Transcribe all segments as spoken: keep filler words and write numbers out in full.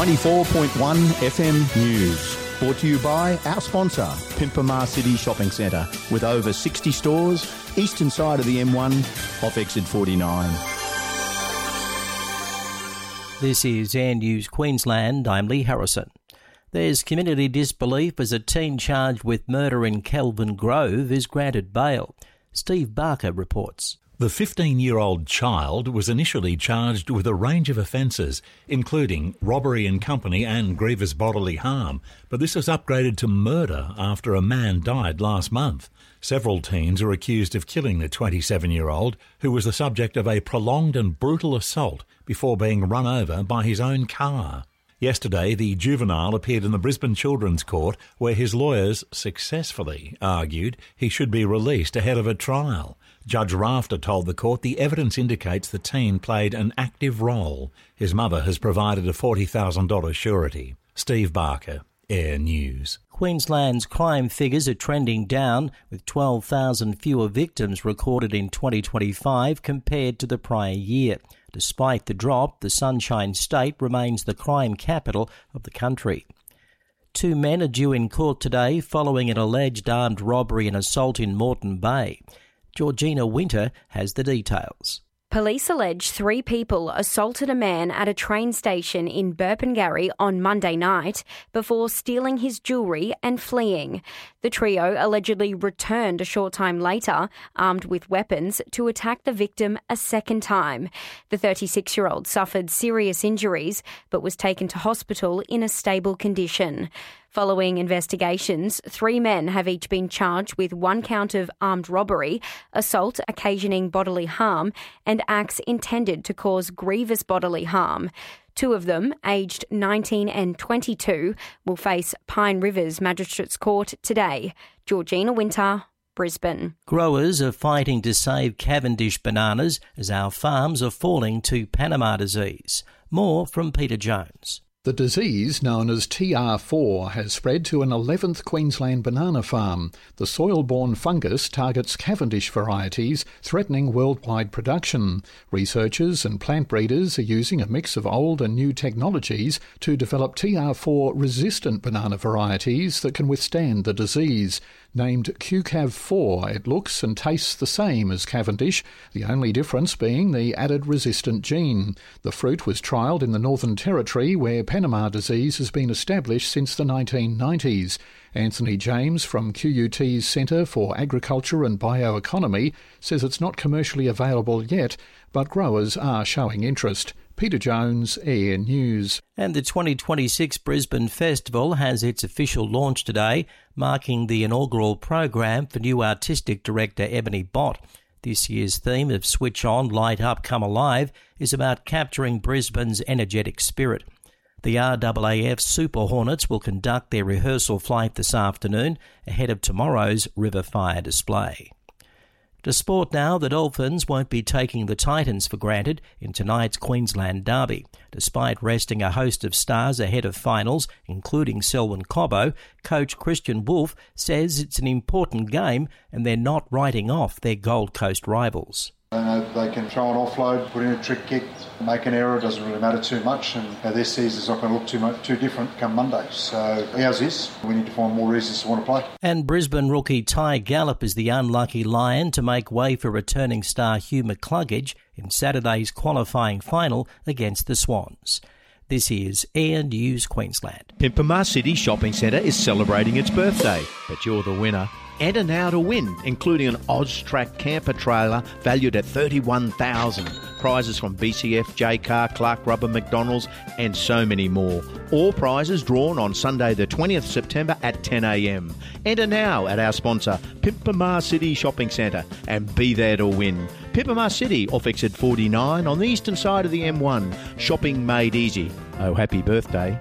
ninety-four point one F M News. Brought to you by our sponsor, Pimpamar City Shopping Centre, with over sixty stores, eastern side of the M one, off exit forty-nine. This is Air News Queensland. I'm Lee Harrison. There's community disbelief as a teen charged with murder in Kelvin Grove is granted bail. Steve Barker reports. The fifteen-year-old child was initially charged with a range of offences, including robbery in company and grievous bodily harm, but this was upgraded to murder after a man died last month. Several teens are accused of killing the twenty-seven-year-old, who was the subject of a prolonged and brutal assault before being run over by his own car. Yesterday, the juvenile appeared in the Brisbane Children's Court, where his lawyers successfully argued he should be released ahead of a trial. Judge Rafter told the court the evidence indicates the teen played an active role. His mother has provided a forty thousand dollars surety. Steve Barker, Air News. Queensland's crime figures are trending down, with twelve thousand fewer victims recorded in twenty twenty-five compared to the prior year. Despite the drop, the Sunshine State remains the crime capital of the country. Two men are due in court today following an alleged armed robbery and assault in Moreton Bay. Georgina Winter has the details. Police allege three people assaulted a man at a train station in Burpengary on Monday night before stealing his jewellery and fleeing. The trio allegedly returned a short time later, armed with weapons, to attack the victim a second time. The thirty-six-year-old suffered serious injuries but was taken to hospital in a stable condition. Following investigations, three men have each been charged with one count of armed robbery, assault occasioning bodily harm, and acts intended to cause grievous bodily harm. Two of them, aged nineteen and twenty-two, will face Pine Rivers Magistrates Court today. Georgina Winter, Brisbane. Growers are fighting to save Cavendish bananas as our farms are falling to Panama disease. More from Peter Jones. The disease, known as T R four, has spread to an eleventh Queensland banana farm. The soil-borne fungus targets Cavendish varieties, threatening worldwide production. Researchers and plant breeders are using a mix of old and new technologies to develop T R four-resistant banana varieties that can withstand the disease. Named Q C A V four, it looks and tastes the same as Cavendish, the only difference being the added resistant gene. The fruit was trialled in the Northern Territory, where Panama disease has been established since the nineteen nineties. Anthony James from Q U T's Centre for Agriculture and Bioeconomy says it's not commercially available yet, but growers are showing interest. Peter Jones, Air News. And the twenty twenty-six Brisbane Festival has its official launch today, marking the inaugural program for new artistic director Ebony Bott. This year's theme of Switch On, Light Up, Come Alive is about capturing Brisbane's energetic spirit. The R A A F Super Hornets will conduct their rehearsal flight this afternoon ahead of tomorrow's River Fire display. To sport now, the Dolphins won't be taking the Titans for granted in tonight's Queensland derby. Despite resting a host of stars ahead of finals, including Selwyn Cobbo, coach Christian Wolf says it's an important game and they're not writing off their Gold Coast rivals. They know they can throw an offload, put in a trick kick, make an error, it doesn't really matter too much, and their season's not going to look too much too different come Monday. So ours is. We need to find more reasons to want to play. And Brisbane rookie Ty Gallop is the unlucky Lion to make way for returning star Hugh McCluggage in Saturday's qualifying final against the Swans. This is Air News Queensland. Pimpamar City Shopping Centre is celebrating its birthday, but you're the winner. Enter now to win, including an Oztrack camper trailer valued at thirty-one thousand dollars. Prizes from B C F, J-Car, Clark Rubber, McDonald's and so many more. All prizes drawn on Sunday the twentieth of September at ten a m. Enter now at our sponsor, Pimpamar City Shopping Centre, and be there to win. Pimpamar City off exit forty-nine on the eastern side of the M one. Shopping made easy. Oh, happy birthday.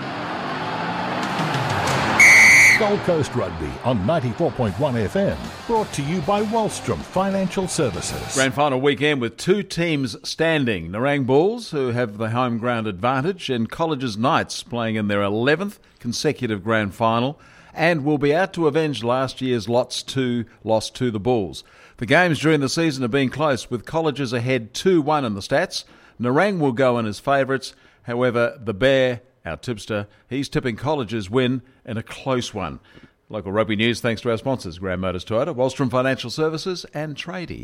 Gold Coast Rugby on ninety-four point one F M. Brought to you by Wallstrom Financial Services. Grand final weekend with two teams standing. Nerang Bulls, who have the home ground advantage, and Colleges Knights playing in their eleventh consecutive grand final and will be out to avenge last year's lots two loss to the Bulls. The games during the season have been close, with Colleges ahead two one in the stats. Nerang will go in as favourites. However, the Bear our tipster. He's tipping College's win in a close one. Local rugby news thanks to our sponsors, Graham Motors Toyota, Wallstrom Financial Services and Tradie.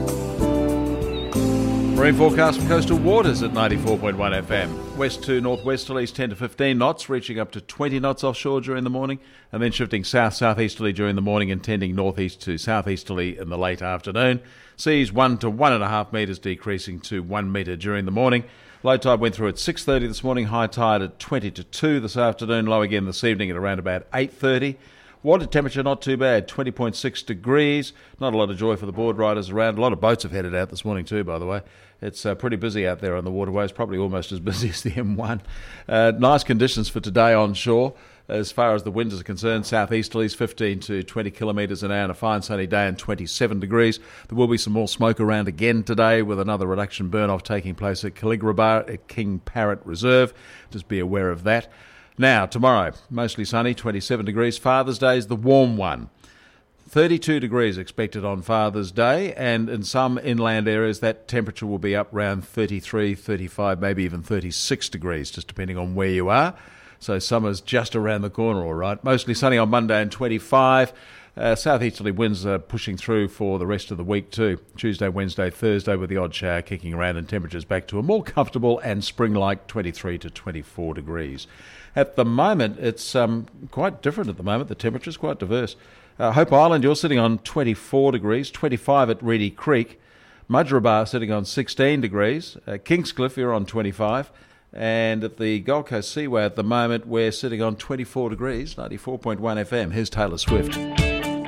Marine forecast for coastal waters at ninety-four point one F M. West to northwesterlies ten to fifteen knots, reaching up to twenty knots offshore during the morning, and then shifting south-southeasterly during the morning and tending northeast to southeasterly in the late afternoon. Seas one to one and a half metres, decreasing to one metre during the morning. Low tide went through at six thirty this morning, high tide at twenty to two this afternoon, low again this evening at around about eight thirty. Water temperature not too bad, twenty point six degrees. Not a lot of joy for the board riders around. A lot of boats have headed out this morning too, by the way. It's uh, pretty busy out there on the waterways, probably almost as busy as the M one. Uh, nice conditions for today on shore. As far as the winds are concerned, southeasterlies fifteen to twenty kilometres an hour and a fine sunny day and twenty-seven degrees. There will be some more smoke around again today with another reduction burn-off taking place at Caligula at King Parrot Reserve. Just be aware of that. Now, tomorrow, mostly sunny, twenty-seven degrees. Father's Day is the warm one. thirty-two degrees expected on Father's Day, and in some inland areas that temperature will be up around thirty-three, thirty-five, maybe even thirty-six degrees, just depending on where you are. So summer's just around the corner, all right. Mostly sunny on Monday and twenty-five. Uh, southeasterly winds are pushing through for the rest of the week too. Tuesday, Wednesday, Thursday with the odd shower kicking around and temperatures back to a more comfortable and spring-like twenty-three to twenty-four degrees. At the moment, it's um, quite different at the moment. The temperature's quite diverse. Uh, Hope Island, you're sitting on twenty-four degrees, twenty-five at Reedy Creek. Mudgeeraba sitting on sixteen degrees. Uh, Kingscliff, you're on twenty-five. And at the Gold Coast Seaway at the moment, we're sitting on twenty-four degrees, ninety-four point one F M. Here's Taylor Swift.